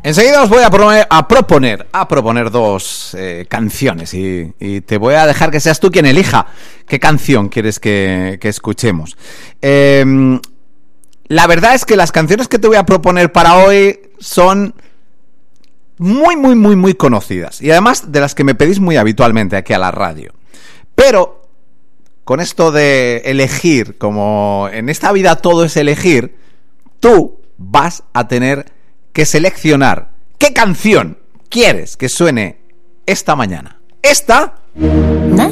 Enseguida os voy a proponer dos canciones y te voy a dejar que seas tú quien elija qué canción quieres que escuchemos. La verdad es que las canciones que te voy a proponer para hoy son muy conocidas y además de las que me pedís muy habitualmente aquí a la radio. Pero con esto de elegir, como en esta vida todo es elegir, tú vas a tener que seleccionar qué canción quieres que suene esta mañana. Esta